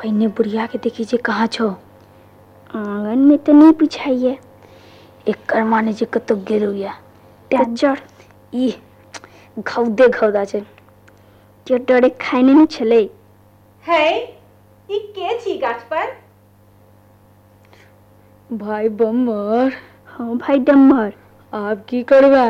पहिने बुढ़िया के देखी जे कहाँ छो। आंगन में तो नहीं पिछाइए। एक माने जे कतो गेलुया त्याचर ई घौदे घौदा छे के डरे खाइने नहीं छले। है ई के छी गाछ पर? भाई बम्बर। हाँ भाई डम्बर। आप की करबा?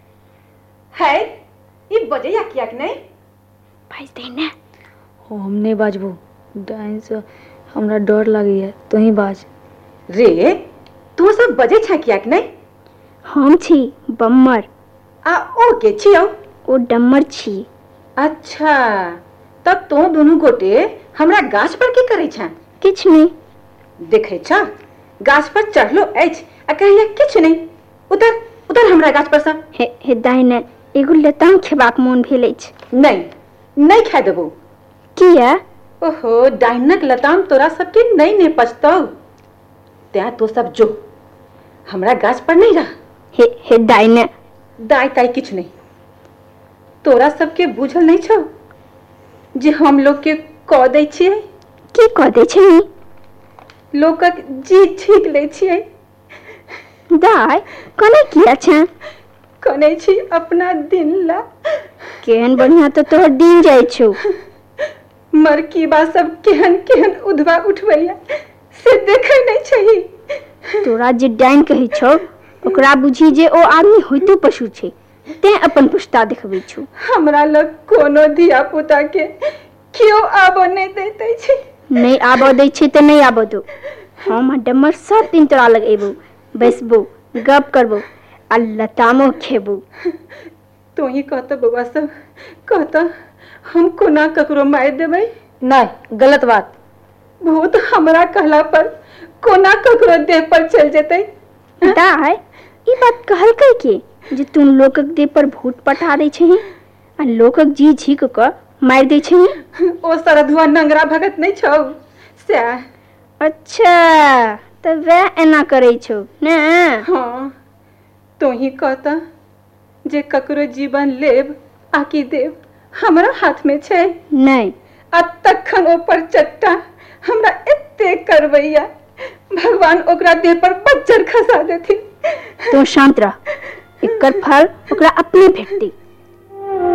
है ई बजैया किया कि नहीं? भाई देना हम नहीं बाजबो। डाइन से हमरा डर लगी है तो ही बाज। रे तू सब बजे छ किया कि नहीं? हम छी बम्मर। आ ओ के छियो? ओ डम्मर छी। अच्छा तब तो दोनों गोटे हमरा गाछ पर की करे छ? किछ नहीं। देखे छ गाछ पर चढ़लो एछ आ कहिया किछ नहीं। उधर उधर हमरा गाछ पर सा। हे दाहिने एगो लताम खेबाक मोन भेल अछि। नहीं नहीं खाए देबो। किया? ओहो डाइनक लताम तोरा सबके नहीं ने पछतौ। त्या तो सब जो हमरा गाछ पर नहीं रह। हे दाइने दाई ताई किछ नहीं। तोरा सबके बुझल नहीं छौ जे हम लोग के कह दै छियै। की कह दै छियै? लोकक जी छीक लै छियै। दाई कने किया छ? कने छी अपना दिन ला। केहन बढ़िया तो तोहर दिन जाय छौ। मरकी बा सब केहन केहन उधवा उठवैया से देखे नहीं छही। तोरा जे डाइन कहै छौ ओकरा बुझी जे ओ आदमी होइतो पशु छै ते अपन पुष्टा देखबै छौ। हमरा लग कोनो धिया पुता के क्यों आबो नहीं दैते छै। नहीं आबो दै छै त नहीं आबो दो। हम डम्मर सब दिन तोरा लग एबो बैसबो गप करबो आ लतामो खेबो। तो ही कहता बउआ सब कहता हम कोना ककरो मार देबै? नहीं गलत बात। भूत हमरा कहला पर कोना ककरो देह पर चल जेतै। दाई ई बात कहलकै के जे तू लोकक देह पर भूत पठा दै छही आ लोकक जी झीक क मार दै छही। ओ सरधुआ नंगरा भगत नहीं छौ से? अच्छा त वे एना करै छौ ने? हां तो ही कहता जे ककरो जीवन लेब आकि देव हमरा हाथ में छै। नहीं आ तखन ऊपर चट्टा हमरा एते करवैया भगवान ओकरा देह पर बज्जर खसा देथिन। तो शांत रह। एकर फल ओकरा अपने भेटतै।